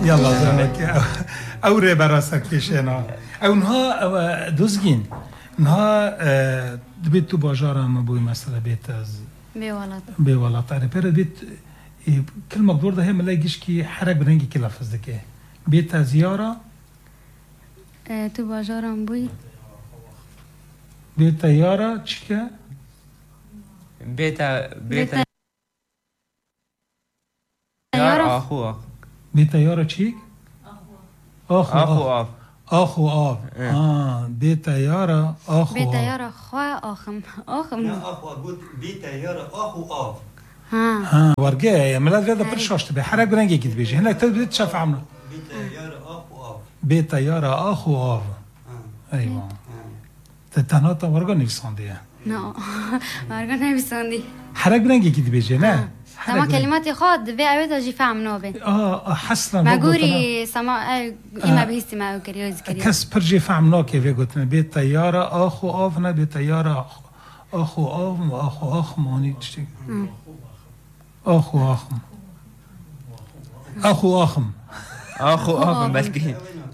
يلا زمك أوري براسك كيشنا أو نها دوزجين نها دبيت تو باجارة ما بوي مثلا بيت از بيولات أنا بير بيت كل مقدور ده هم لاقيش كي حرق برنجي كلا فزدك بيت زيارة تو باجارة ما بوي بيت يارا تشكا بيت يارا أخو بيت يارا تشيك أخو أخو بيت يارا أخو بيت يارا خوا أخم لا أخو أقول بيت يارا أخو ها ورقة يا ملاد هذا برشاش تبي حرق برنجي كده بيجي هناك تبي تشاف عمله بيت يارا أخو بيت يارا أخو أيوة تتناطا ورقة نفساندية لا ورقة نفساندي حرق برنجي كده بيجي نا تمام كلماتي خاد بي أبدا جي فهم نوبي حسنا ما قولي سما إما بهستي ما كريوز كس برجي فهم نوكي في قلت بيت طيارة أخو أفنا بيت طيارة أخو أف وأخو أخ ماني تشتي أخو أخم بلكي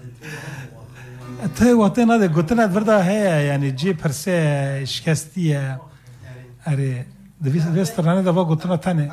تي واتين هذا قلت لنا بردا هي يعني جي برسي شكستية أري دفيسترانه دوا قلت لنا تاني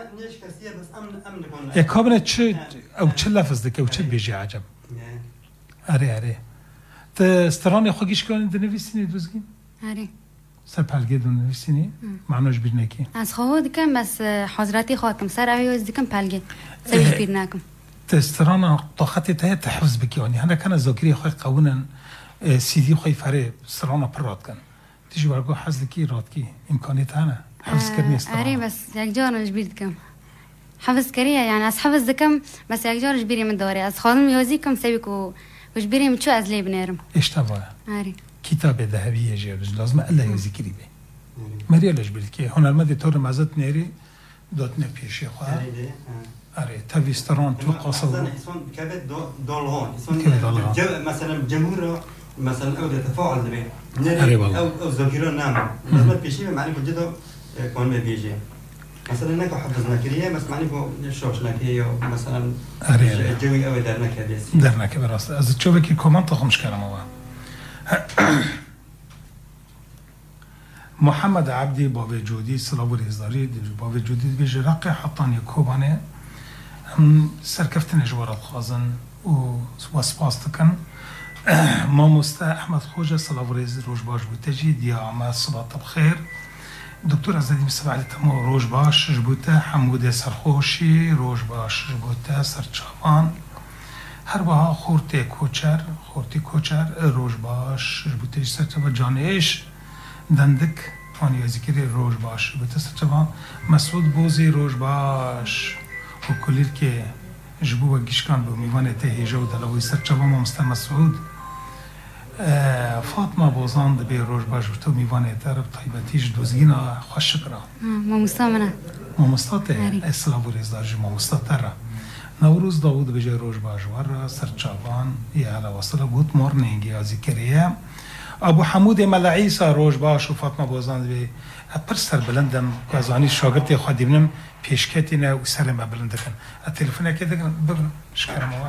كابنة چه أو چه لفظ دك أو چه بيجي عجب أري تستراني خوگيش كان دنويسيني دوزگين أري سرپلگه دنويسيني معناش بيرنكي از خود دكم بس حضراتي خاطم سر أوي دكم پلگه سويش بيرناكم تسترانه طاقتي تهي تحفظ بك يعني هنا كان ذاكري خوي قونا سيدي خوي فري استرانه برات كان تيجي برگو حزلكي راتكي إمكانيت هنا حفظ كرني استرانه أري بس يك جار جبير دكم حفظ كريه يعني از حفظ دكم بس يك جار جبيري من دوري از خادم يوزيكم سويكو وجبيري من شو از لي بنيرم ايش تبغى أري كتاب ذهبية جيرج لازم ألا يذكري به مريا ليش بلكي هنا المادة تور مازت نيري دوتنا بيشي خا أري تافيستران تو قصد كبد دولهون مثلا جمهور مثلا أو تفاعل ذبي أو ذاكرة نام لازم بيشي معني بجد كون ما بيجي مثلا نكو حفظنا كريه بس معني بو شوشنا كيه مثلا الجوي أو درنا كديس درنا كبراس از تشوفي كي كومنت خمش كلام هو محمد عبدي باب جودي صلاه ريزداري باب جودي بيجي رقي حطاني كوبانه سركفتن جوار الخازن وسباس تكن ما مستا احمد خوجه صلاه ريز روج باش بتجي يا ما صباح بخير دكتور عزيزي مسبع على تمو روج باش جبوته حمود سرخوشي روج باش جبوته سرچاوان هر با خورتی کوچر روج باش جبوته سرچاوان جانیش دندک آنیا ذکری روج باش جبوته سرچاوان مسعود بوزی روج باش و کلیر که جبو و گیشکان بو میوانه تهیجو دلوی سرچاوان ممستا مسعود فاطمه بوزان دبی روج باش تو میوانه طرف طیبتیش دوزگینا خوش شکرا مامستاته اسلام و ریزدارج مامستاتره نوروز داود بجای روج باش ور سرچاوان یا علا وصله گوت مورنینگ یا ذکریه ابو حمود ملعیسا روج باش و فاطمه بوزان دبی پر سر بلندم کازانی شاگرد خودی بنم پیشکتی نه و سر ما بلند کن التلفن که دکن بگم شکرم و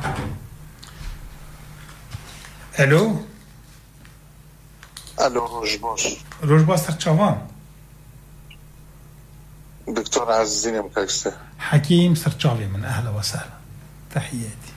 الو روج باش سرچاوان دكتور عزيزين مكاكسته حكيم سرچاوي من أهلا وسهلا تحياتي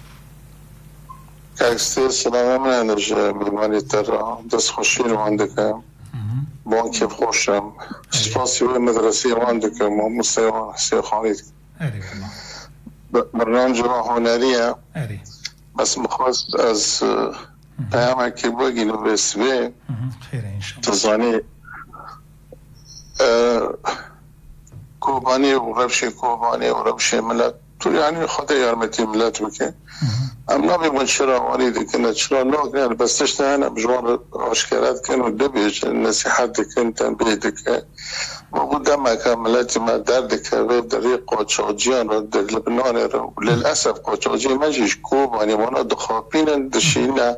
كاكسته سلام من مهماني ترى دس خوشين وعندك بانكي بخوشم سباسي والمدرسية وعندك مستوى حسين خالد أري والله برنامج هنرية أري بس مخصص از پیامک که بگی نو بسوی خیر انشاءالله تزانی کوبانی و ربش ملت تو یعنی خود یارمتی ملت بکن امنا بیمون چرا وانی دکن چرا ناگن بستش نه بجوان آشکارات کن و دبیج نصیحت دکن تنبیه دکن و بودم که ملتی ما درد که و دری قاچاجیان رو در لبنان رو للأسف قاچاجی مجیش کوبانی وانا دخابین دشینه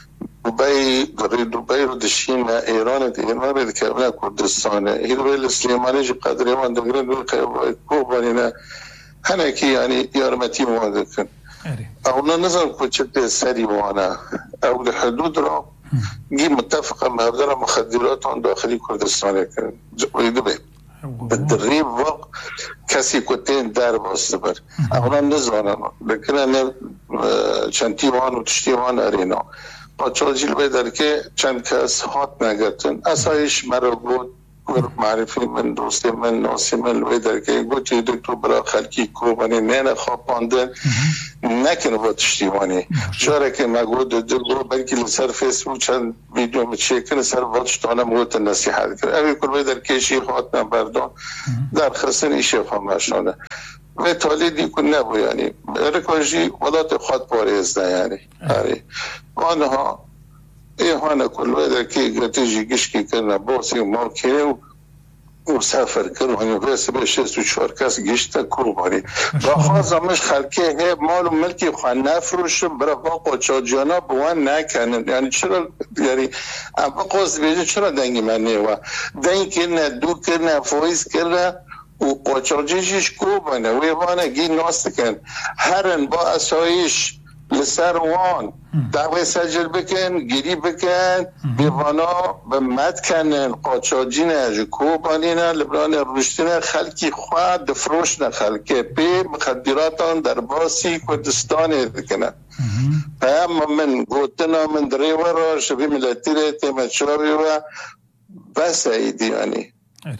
دبي رو دشينا إيران رو دكابنا كردستان هيدو السليماني جب قدري وان دقرن كوبانينا هناكي يعني يارمتي موادكن اونا نظر كوچت سري وانا او الحدود را جي متفقه مع غير مخدرات داخلي كردستان كان يدبي بالدريب وقت كسي كوتين دار باستبر اونا نزانا لكن انا چنتي وان و تشتي وان ارينا قاچاجي البدر که چند کس هات نگرتن اسایش مرا بود معرفی من دوستی من ناسی من البدر که گوتی دکتر برا خلکی کوبانی نه خواباندن نکنه با تشتیوانی چرا که مگو دو بلکه لسر فیسبوک چند ویدیو مچیکن سر واتشتانم گوت نصیحت کرد اوی کل بدر کشی هات نبردان در خستن ایشه فهمشانه و تالی دیکن نبو یعنی رکاجی ولات خود پاریزده یعنی آنها ایهانه کل بدر که گرتیجی گشکی کرنه باسی و ماکه و سفر کرد و هنو بس بشه سو 4 کس گشته کوبانی با خوازمش خلکه هی مال و ملکی خواه نفروشه برای قاچاجیانا بوان نکنن یعنی چرا یعنی اما قصد بیجه چرا دنگی من نیوه دنگ کرنه دو کرنه فایز کرنه و قاچاجیش کوبانه و ایوانه گی ناست کن هرن با اسایش لسر وان دعوی سجل بکن گیری بکن بیوانا به مد کنن قاچاجینه جکوبانینه لبران روشتینه خلکی خواه دفروشنه خلکه پی مخدراتان در باسی کردستانه دکنه اما من گوتنا من دریوه را شبی ملتی ریتی مچاوی و بس ایدی یعنی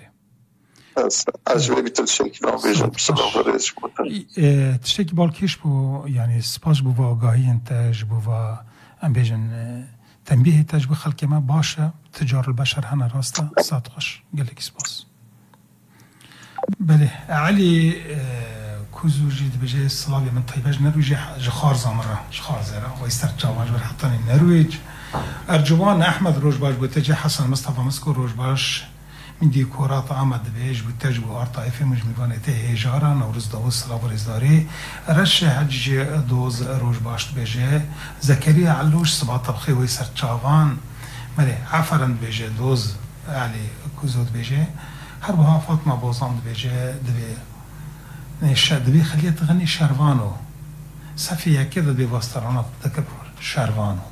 از وی بیتل شکل هم بیشم سلاف رئیس بودن تشتکی بالکش بو یعنی سپاس بو و آگاهی انتاج بو و ام بیشن تنبیه انتاج بو خلق ما باشه تجار البشر هنه راسته ساعت خوش گلک سپاس بله علی کوزو جید بجه صلابی من طیبه نرویج جخار زامره جخار زیره و ایستر جاواج بر حطانی نرویج ارجوان احمد روجباش بو تجه حسن مصطفى مسکو روجباش من دیکورات آمد بیش بود تجربه آرتایفی مجموعه هجاره نوروز داوود سلام رزداری رش حج دوز روز باشت بیشه زکریا علوش صباح طبخی و سرچاوان ملی عفرند بیشه دوز علی کوزود بیشه هر بها فاطمه بازند بیشه دبی خلیت غنی شروانو صفیه که دبی واسطرانات دکر شروانو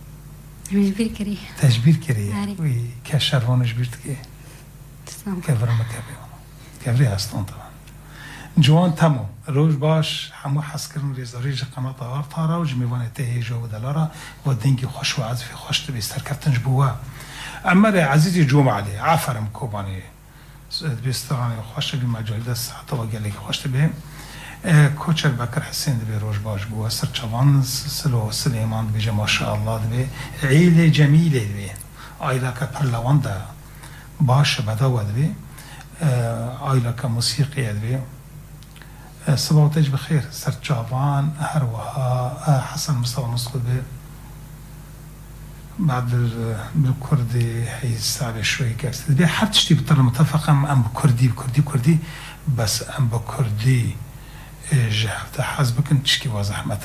تجبیر کری وی که شروانش بیرد که كفر مكابيون كفري هستون طبعا جوان تمو روج باش همو حس كرن ريزاريج قناة آرتارا و جميوانه تهيجا و دلارا و دنگي خوش و عزفي خوش تبي استركرتنج بوا اما عزيزي جمع علي عفرم كوباني بيستراني خوش تبي مجال دست حتى وقالي خوش تبي کوچر بکر حسین دبی روش باش بوا سرچوان سلو سلیمان دبی ما شاء الله دبی عیل جمیل دبی آیلا که پرلوان ده باش بداود بی آیلا که موسیقی بی صباحتش بخیر سرچاوان هر وها حسن مصطفى مسعود بی بعد بالكردي هي صعب شوي كاست بي حد تشتي بطر متفق ام بكردي بس ام بكردي جهت حسبك تشكي وزحمت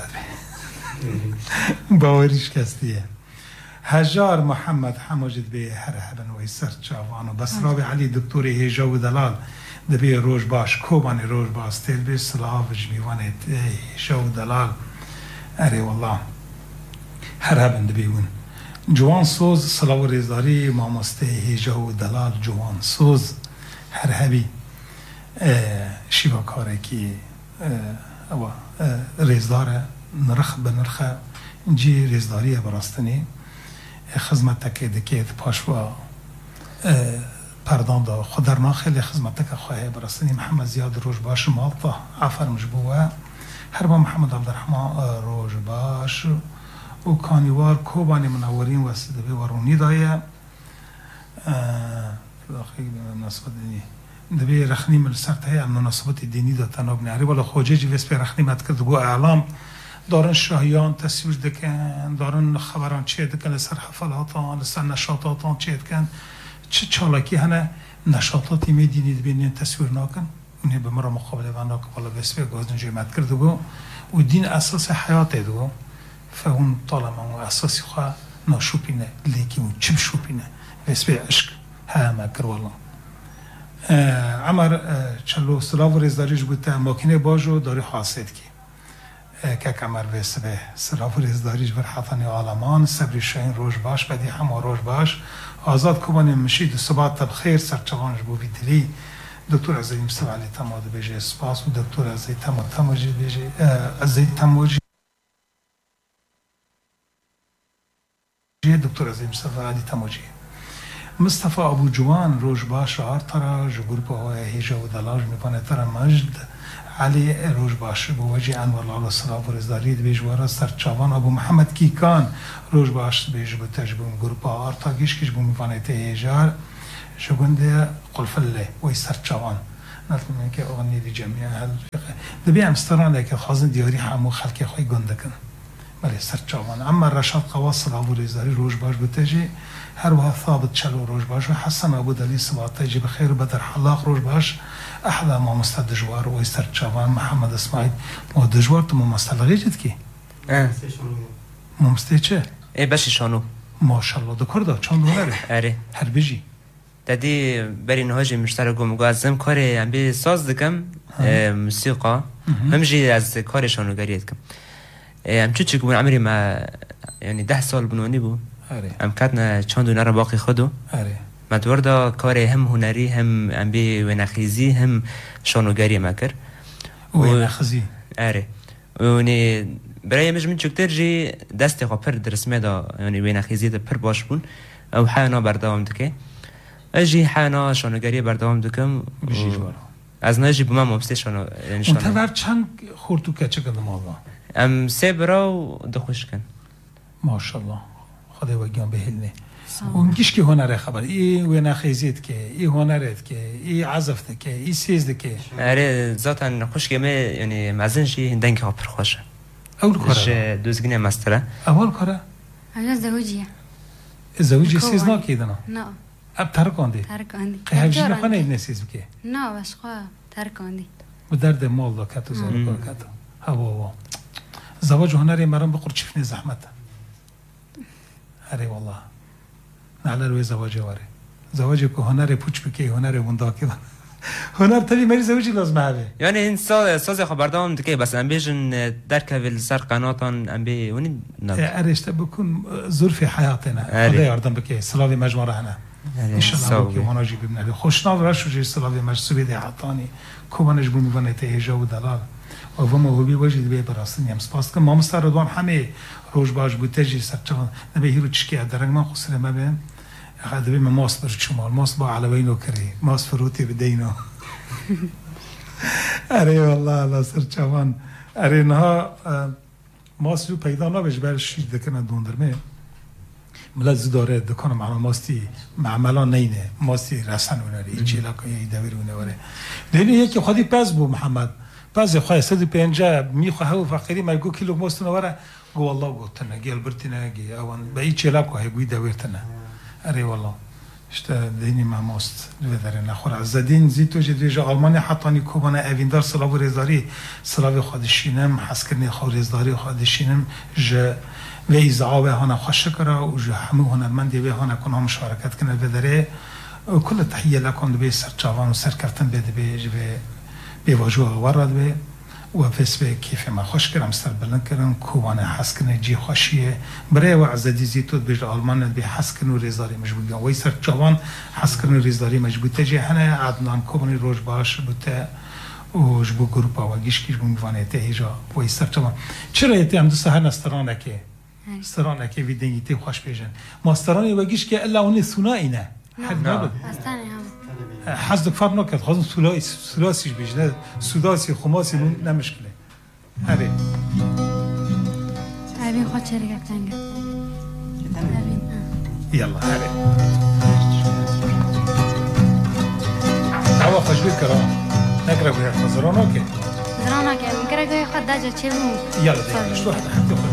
باوريش كاستيه هجار محمد حموجد بي هرهبن ويسر چاوانو بس رابي علي دكتوري هيجا ودلال دبي روج باش كوباني روج باش تيل بي سلاف جميواني هيجا ودلال اري والله هرهبن دبيون جوان سوز سلاو ريزداري مامسته هيجا ودلال جوان سوز هرهبي شيبا كاركي او ريزداره نرخ بنرخه جي ريزداريه براستني خدمتك دکیت پاشوا پردان دا خودر ناخلی خدمتك خواهی برستنی محمد زیاد روش باش مالطا عفر مجبوه هر با محمد عبدالرحمن روش باش و کانیوار کوبانی منورین و سیدبی ورونی دایه داخلی مناسبت دینی دبی رخنی من سرته هم مناسبت دینی دا تناب نهاری ولی خوجه ویس به رخنی مد کرد گو اعلام دارن شاهیان تصویر دکن دارن خبران چه دکن لسر حفلاتان لسر نشاطاتان چه دکن چه چالاکی هنه نشاطاتی میدینید بینین تصویر ناکن اونه به مرا مقابله و ناکن والا بسیار گازن جمعت کرده گو و دین اساس حیاته دو فهون طالما و اساسی خواه ناشوپینه لیکی و چم شوپینه بسیار عشق همه کر والا عمر چلو سلاو رزداریش بوده ماکینه باجو داری حاسد کی که کمر بسبه سلاف ریزداریش بر حطانی آلمان صبری شاین روش باش بدی همه روش باش آزاد کبانی مشید صبات بخیر سرچوانش بو بیدلی دکتر عزیزی مصطفی علی تماد بیجه سپاس و دکتر عزیزی تماجی بیجه عزیزی تماجی دکتر عزیزی مصطفی علی تماجی مصطفى ابو جوان روش باش ارترا جبرب هيجا ودلاج میکنه تر مجد علی روش باش بو وجه انور الله صلاح و رضایی بیجوارا سرچاوان ابو محمد کیکان روش باش بیج بو تجبون گروپ ارتا گیش بو میکنه ته هيجا شگونده قلفله و سرچاوان نتمنى که اغنی دی جمعیه هل دبی امستران که خازن دیاری همو خلق خوی گنده کن بله سرچاوان اما رشاد قواس صلاح و رضایی روش باش بو تجی هر واحد ثابت چلو روش باش و حسن ابو دلی سباته جي بخير بدر حلاق روش باش احلى ما مستدجوار و استرچوان محمد اسماعیل ما دجوار تو مستلغی جد کی ممسته چه ای باشی شانو ماشاءالله دو کرده چند دونه اره هر بجی دادی بری نهاجی مشترک و مگازم کاری ام بی ساز دکم موسیقى همجی از کار شانوگری دکم ام چوچک بون عمری ما يعني 10 سال بنوني بو ام كاتنا چند دونه را باقی خودو مدوردا کار هم هنری هم ام بی ونخیزی هم شانوگری مکر ونخیزی اره ونی برای مجموع چکتر جی دستی خو پر درسمه دا یعنی ونخیزی دا پر باش بون او حانا بردوام دکه اجی حانا شانوگری بردوام دکم از نجی بما مبسته شانو منتظر چند خورتو که چه کدام آقا ام سه برا دو خوش کن ماشاءالله خدا وگیان بهلنه اون گیش که هنره خبر ای ونخیزیت که ای هنرت که ای عزفت که ای سیزد که اره ذاتا خوش که یعنی مزنشی هندن که پر خوشه اول کاره دوزگینه مستره اول کاره اول زوجیه زوجی سیز ناکیدنا نه اب ترکاندی قهوجی نخانه این سیز بکی نه بس خواه ترکاندی و درد مال دا کتو زارو کار کتو هوا زواج هنری مرام بقر چفنی زحمت اره والله نعلر وی زواج واره زواج که هنر پوچ بکی هنر وندا که هنر تبی مری زواجی لازمه هبه یعنی این ساز خبردام دکی بس ام بیشن درک ویل سر قناتان ام بی ونی ارشته بکن ظرف حیاتنا خدا یاردم بکی سلاوی مجموعه هنه انشالله بکی هناجی ببینه خوشناو رشو جی سلاوی مجسوبی دی حطانی کوبانش بو میونه تهجا و دلال و ما هو بی وجد بی براستنی ام سپاس کن ما مستردوان همه روش باش بو تجی سرچان نبی هیرو چکی درنگ من خسره مبین هذا بما ماس برشمال ماس با على وينو كري ماس فروتي بدينو اري والله لا سرچوان اري نها ماس رو پیدا نبش برش دکنا دوندرمه ملز داره دکان معنا ماستی معملا نینه ماستی رسن ونری چیلا کوی دویرونه وره دینه یکی خودی پز بو محمد پز خو 150 میخواه و فقیری مگو کیلو ماست نوره گو والله گفتنه گل برتنه گی اون به چیلا کوی گوی دویرتنه اره والله işte dini mamost vedere nakhor azadin zito jedreja almanya hatani kubana evindar slavu rezari slavu khadishinem haskirni khawrezdari khadishinem je ve izaave hana khashkara و je hamu hunarmandi ve hana kunha mushareket kene vedere كل تحيه لكم به سرچاوان و سرکفتن بده به واجو ورد به و فسبه کیف ما خوش کردم سر بلند کردم کوانه حس کنه جی خوشیه برای و عزدی زیتود بیش آلمان به حس کنه ریزداری مجبوری وی سر جوان حس کنه ریزداری مجبوری جی هنه عدنان کوبانی روش باش بوده و جبو گروپا و گیشکیش بمیوانه ته هیجا وی سر جوان چرا ایتی هم دوسته هر نسترانه که ویدنگیتی خوش بیشن ماسترانه و گیش که الا اونی ثنایی نه حد نبود حزد فرق نکرد خواستم سلاسیش بیشتر سوداسی خماسی نمشکله هره هبین خود چه رگه تنگه یلا هره هوا خوش بید کرا نکره باید خزرانو که زرانو که مکره گوی خود داجه چه بون یلا دیگه شلو حتی